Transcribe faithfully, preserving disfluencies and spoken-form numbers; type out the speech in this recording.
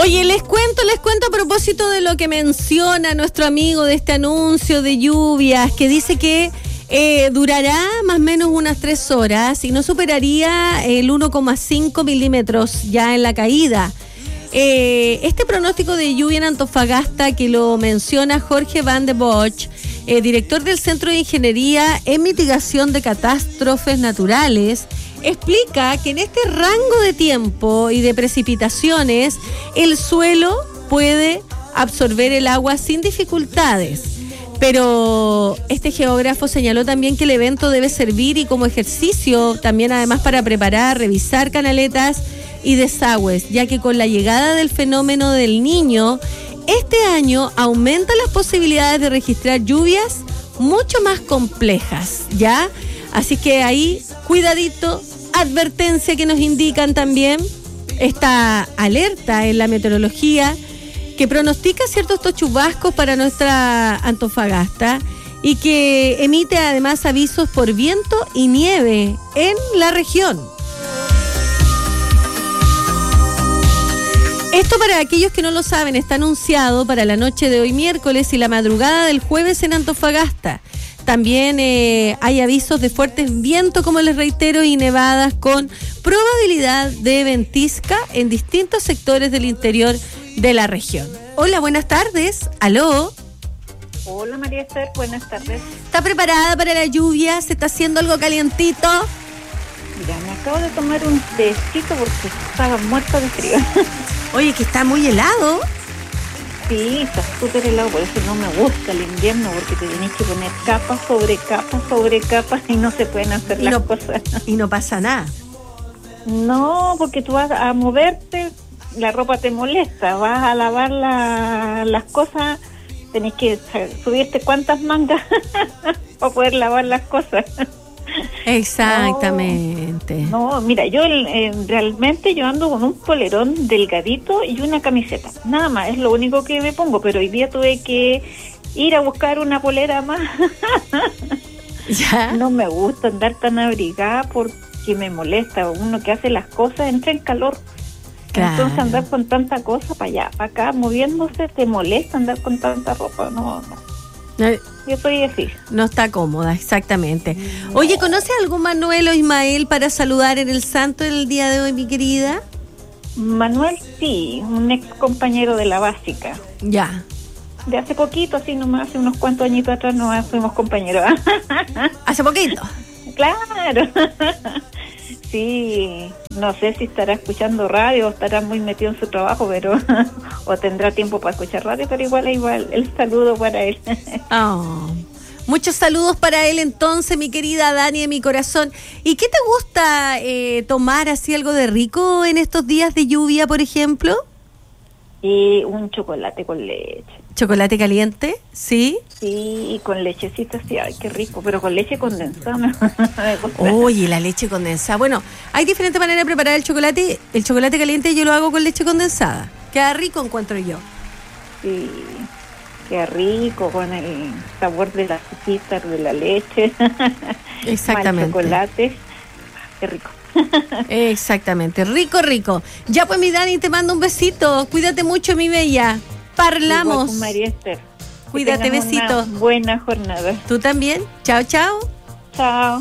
Oye, les cuento, les cuento a propósito de lo que menciona nuestro amigo de este anuncio de lluvias, que dice que eh, durará más o menos unas tres horas y no superaría el uno coma cinco milímetros ya en la caída. Eh, este pronóstico de lluvia en Antofagasta que lo menciona Jorge Van de Bosch, eh, director del Centro de Ingeniería en Mitigación de Catástrofes Naturales, explica que en este rango de tiempo y de precipitaciones el suelo puede absorber el agua sin dificultades. Pero este geógrafo señaló también que el evento debe servir y como ejercicio también además para preparar, revisar canaletas y desagües, ya que con la llegada del fenómeno del Niño, este año aumentan las posibilidades de registrar lluvias mucho más complejas, ¿ya? Así que ahí, cuidadito, advertencia que nos indican también esta alerta en la meteorología que pronostica ciertos estos chubascos para nuestra Antofagasta y que emite además avisos por viento y nieve en la región. Esto, para aquellos que no lo saben, está anunciado para la noche de hoy miércoles y la madrugada del jueves en Antofagasta. También eh, hay avisos de fuertes vientos, como les reitero, y nevadas con probabilidad de ventisca en distintos sectores del interior de la región. Hola, buenas tardes. ¿Aló? Hola, María Esther, buenas tardes. ¿Está preparada para la lluvia? ¿Se está haciendo algo calientito? Mira, me acabo de tomar un tecito porque estaba muerta de frío. Oye, que está muy helado. Sí, está súper helado, por eso no me gusta el invierno, porque te tenés que poner capas sobre capas sobre capas y no se pueden hacer y las no, cosas. Y no pasa nada. No, porque tú vas a moverte, la ropa te molesta, vas a lavar la, las cosas, tenés que subirte cuántas mangas para poder lavar las cosas. Exactamente. No, no, mira, yo eh, realmente yo ando con un polerón delgadito y una camiseta, nada más, es lo único que me pongo, pero hoy día tuve que ir a buscar una polera más. ¿Ya? No me gusta andar tan abrigada porque me molesta, uno que hace las cosas entra en calor. Claro. Entonces andar con tanta cosa para allá, para acá, moviéndose, te molesta andar con tanta ropa, no, no. Yo soy así. No está cómoda, exactamente. No. Oye, ¿conoces algún Manuel o Ismael para saludar en el santo el día de hoy, mi querida? Manuel, sí, un ex compañero de la básica. Ya. De hace poquito, así nomás, hace unos cuantos añitos atrás nos fuimos compañeros. ¿Hace poquito? Claro. Sí, no sé si estará escuchando radio o estará muy metido en su trabajo, pero o tendrá tiempo para escuchar radio, pero igual, igual, el saludo para él. Oh, muchos saludos para él entonces, mi querida Dani de mi corazón. ¿Y qué te gusta eh, tomar así algo de rico en estos días de lluvia, por ejemplo? Y un chocolate con leche. ¿Chocolate caliente? ¿Sí? Sí, y con lechecita, sí, ay, qué rico, pero con leche condensada me gusta. Oye, la leche condensada. Bueno, hay diferentes maneras de preparar el chocolate. El chocolate caliente yo lo hago con leche condensada. Queda rico, encuentro yo. Sí, qué rico, con el sabor de las hojitas, de la leche. Exactamente. El chocolate, qué rico. Exactamente, rico, rico. Ya pues, mi Dani, te mando un besito. Cuídate mucho, mi bella. Parlamos. Igual, María Esther. Cuídate, besitos. Buena jornada. Tú también. Chao, chao. Chao.